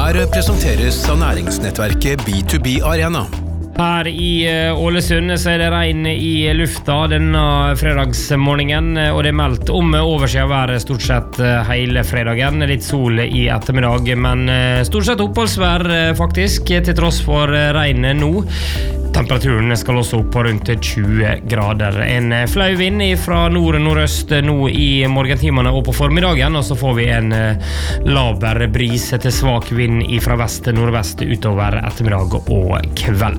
presenteres av næringsnettverket B2B Arena. Her i Ålesund så det regn i lufta denne fredagsmorgenen, og det meldt om overskyet vær stort sett hele fredagen. Litt sol i ettermiddag, men stort sett oppholdsvær faktisk, til tross for regn nå. Temperaturen skal også opp på rundt 20 grader. En flau vind fra nord-nordøst nå i morgentimene og på formiddagen, og så får vi en laber bris til svak vind fra vest-nordvest utover ettermiddag og kveld.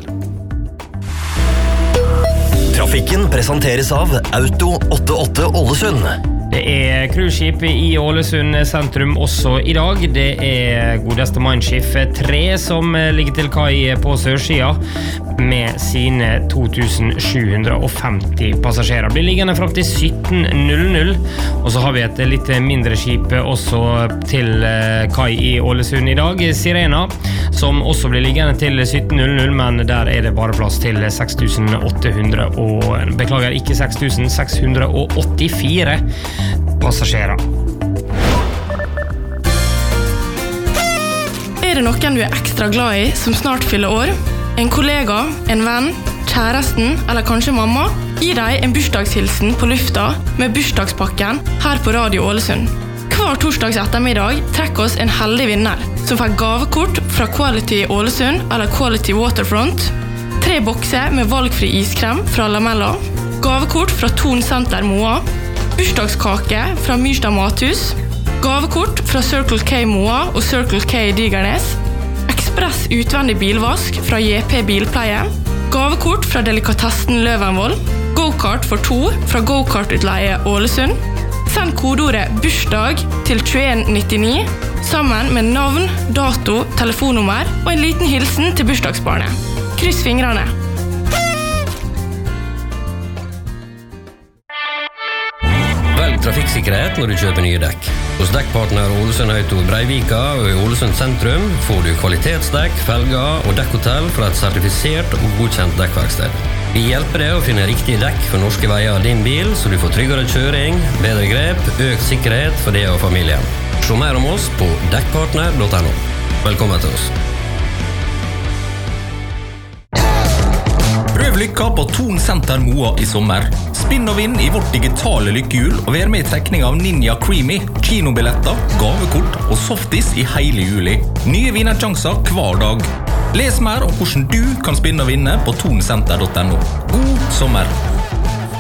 Trafikken presenteres av Auto 88 Ålesund. Det cruiseskip i Ålesund sentrum også i dag. Det godeste Mein Schiff 3 som ligger til kai på sørsida med sine 2750 passasjerer. Blir liggende frem til 17:00, og så har vi et litt mindre skip også til kai i Ålesund i dag, Sirena, som også blir liggende til 17:00, men der det bare plass til 6800 og, beklager, ikke 6684 passasjerer. Det noen du ekstra glad i som snart fyller år? En kollega, en venn, kjæresten eller kanskje mamma? Gi deg en bursdagshilsen på lufta med bursdagspakken her på Radio Ålesund. Hver torsdags ettermiddag trekker oss en heldig vinner som får gavekort fra Quality Ålesund eller Quality Waterfront, 3 bokser med valgfri iskrem fra Lamella, gavekort fra Thon Center Moa, bursdagskake fra Myrstad Mathus, gavekort fra Circle K Moa og Circle K Digernes, ekspress utvendig bilvask fra JP Bilpleie, gavekort fra Delikatessen Løvenvoll, go-kart for 2 fra Go-kart-utleie Ålesund. Send kodeordet bursdag til 2199 sammen med navn, dato, telefonnummer og en liten hilsen til bursdagsbarnet. Kryss fingrene! Velg trafikksikkerhet når du kjøper nye dekk. Hos dekkpartner Ålesund Auto Breivika og i Ålesund sentrum får du kvalitetsdekk, felger og dekkhotell fra et sertifisert og godkjent dekkverksted. Vi hjelper deg å finne riktige dekk for norske veier av din bil, så du får tryggere kjøring, bedre grep, økt sikkerhet for deg og familien. Se mer om oss på dekkpartner.no. Velkommen til oss. Prøv lykka på Thon Center Moa i sommer. Spinn og vinn i vårt digitale lykkehjul og vær med i trekning av Ninja Creamy, kinobilletter, gavekort og softis i hele juli. Nye vinnersjanser hver dag. Les mer om hvordan du kan spinne og vinne på thonsenter.no. God sommer!